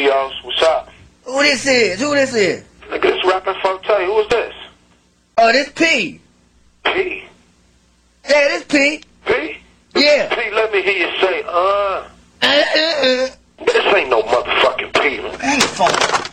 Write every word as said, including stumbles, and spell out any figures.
Rios. What's up? Who this is? Who this is? Nigga, this rapping Forte. Who is this? Oh, this P. P? Yeah, this P. P? Yeah. P, let me hear you say, uh. Uh, uh, uh. This ain't no motherfucking P, man. Ain't phone.